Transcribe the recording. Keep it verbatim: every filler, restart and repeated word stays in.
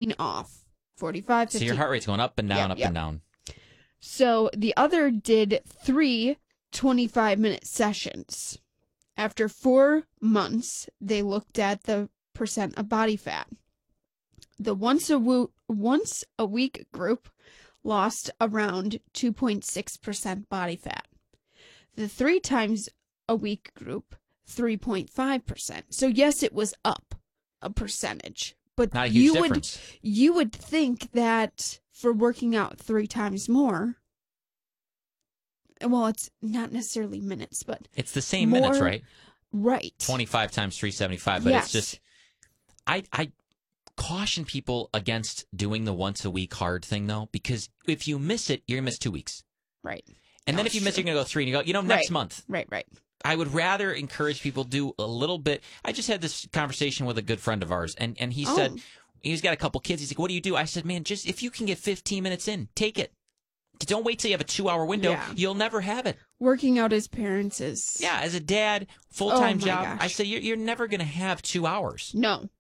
fifteen off. forty-five, fifteen. So your heart rate's going up and down, Yep, up yep. and down. So the other did three twenty-five-minute sessions. After four months, they looked at the percent of body fat. The once a, wo- once a week group lost around two point six percent body fat. The three times a week group, three point five percent. So yes, it was up a percentage. But Not a huge you difference. would you would think that for working out three times more, well, it's not necessarily minutes, but It's the same more, minutes, right? Right. twenty-five times three seventy-five, but Yes. it's just I I caution people against doing the once a week hard thing though, because if you miss it, you're gonna miss two weeks. Right. And No, then if you it's miss it, true. you're gonna go three and you go, you know, next Right. month. Right, right. I would rather encourage people to do a little bit. I just had this conversation with a good friend of ours, and, and he Oh. said he's got a couple kids. He's like, "What do you do?" I said, "Man, just if you can get fifteen minutes in, take it. Don't wait till you have a two-hour window. Yeah. You'll never have it." Working out as parents is Yeah, as a dad, full-time Oh, my job, gosh. I say you're, you're never going to have two hours. no.